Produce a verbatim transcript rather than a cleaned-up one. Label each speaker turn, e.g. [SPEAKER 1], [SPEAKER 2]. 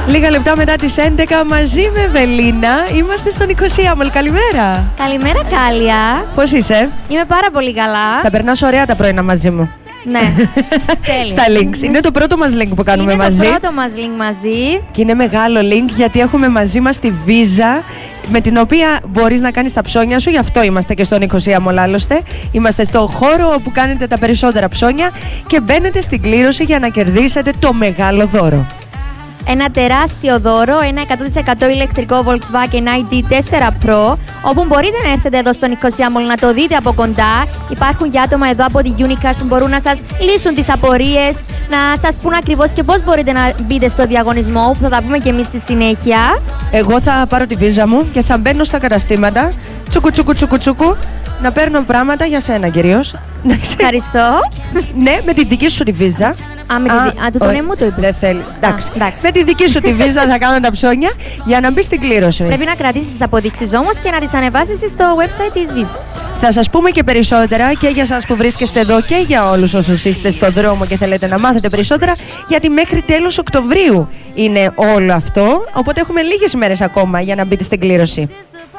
[SPEAKER 1] Λίγα λεπτά μετά τις έντεκα μαζί με Ευελίνα είμαστε στο Νικοσίαμολ. Καλημέρα.
[SPEAKER 2] Καλημέρα, Κάλια.
[SPEAKER 1] Πώς είσαι?
[SPEAKER 2] Είμαι πάρα πολύ καλά.
[SPEAKER 1] Θα περνάς ωραία τα πρωινά μαζί μου.
[SPEAKER 2] Ναι. Τέλεια.
[SPEAKER 1] Στα links. Είναι το πρώτο μας link που κάνουμε
[SPEAKER 2] είναι
[SPEAKER 1] μαζί.
[SPEAKER 2] Είναι το πρώτο μας link μαζί.
[SPEAKER 1] Και είναι μεγάλο link γιατί έχουμε μαζί μας τη Visa, με την οποία μπορείς να κάνεις τα ψώνια σου. Γι' αυτό είμαστε και στο Νικοσίαμολ άλλωστε. Είμαστε στο χώρο όπου κάνετε τα περισσότερα ψώνια και μπαίνετε στην κλήρωση για να κερδίσετε το μεγάλο δώρο.
[SPEAKER 2] Ένα τεράστιο δώρο, ένα εκατό τοις εκατό ηλεκτρικό Volkswagen άι ντι φορ Pro, όπου μπορείτε να έρθετε εδώ στο Νικοσίαμολ να το δείτε από κοντά. Υπάρχουν και άτομα εδώ από τη Unicars που μπορούν να σας λύσουν τις απορίες, να σας πούν ακριβώς και πώς μπορείτε να μπείτε στο διαγωνισμό, που θα τα πούμε και εμείς στη συνέχεια.
[SPEAKER 1] Εγώ θα πάρω τη βίζα μου και θα μπαίνω στα καταστήματα, τσουκου τσουκου τσουκου τσουκου, να παίρνω πράγματα για σένα κυρίως.
[SPEAKER 2] Ευχαριστώ.
[SPEAKER 1] Ναι, με τη δική σου τη βίζα.
[SPEAKER 2] Α, με τη δι... Α, του τον μου το είπες.
[SPEAKER 1] Δεν θέλει. Εντάξει.
[SPEAKER 2] Α, εντάξει.
[SPEAKER 1] Με τη δική σου τη βίζα θα κάνω τα ψώνια για να μπει στην κλήρωση.
[SPEAKER 2] Πρέπει να κρατήσεις τις αποδείξεις όμως και να τις ανεβάσεις στο website της Visa.
[SPEAKER 1] Θα σας πούμε και περισσότερα και για σας που βρίσκεστε εδώ και για όλους όσους είστε στον δρόμο και θέλετε να μάθετε περισσότερα, γιατί μέχρι τέλος Οκτωβρίου είναι όλο αυτό, οπότε έχουμε λίγες μέρες ακόμα για να μπείτε στην κλήρωση.